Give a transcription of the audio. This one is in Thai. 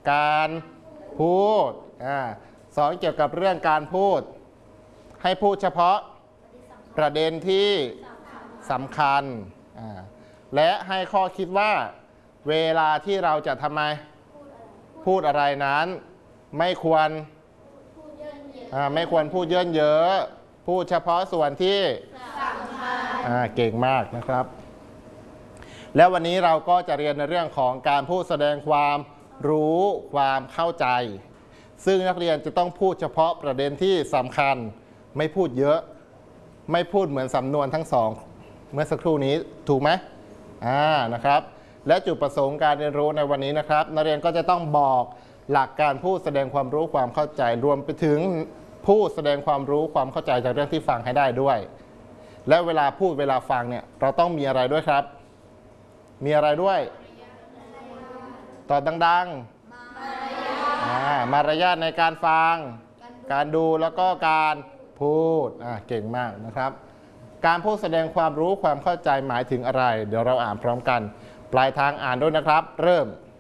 การพูดสอนเกี่ยวกับเรื่องการพูดให้พูดเฉพาะประเด็นที่สำคัญและให้ข้อคิดว่าเวลาที่เราจะทำไมพูดอะไรนั้นไม่ควรพูดเยินเยอะพูดเฉพาะส่วนที่สำคัญเก่งมากนะครับแล้ววันนี้เราก็จะเรียนในเรื่องของการพูดแสดงความรู้ความเข้าใจซึ่งนักเรียนจะต้องพูดเฉพาะประเด็นที่สำคัญไม่พูดเยอะไม่พูดเหมือนสำนวนทั้งสองเมื่อสักครู่นี้ถูกไหมนะครับและจุดประสงค์การเรียนรู้ในวันนี้นะครับนักเรียนก็จะต้องบอกหลักการพูดแสดงความรู้ความเข้าใจรวมไปถึงพูดแสดงความรู้ความเข้าใจจากเรื่องที่ฟังให้ได้ด้วยและเวลาพูดเวลาฟังเนี่ยเราต้องมีอะไรด้วยครับมีอะไรด้วยตอบดังๆมารยาทในการฟังการดูแล้วก็การพูดเก่งมากนะครับการพูดแสดงความรู้ความเข้าใจหมายถึงอะไรเดี๋ยวเราอ่านพร้อมกันปลายทางอ่านด้วยนะครับเริ่ม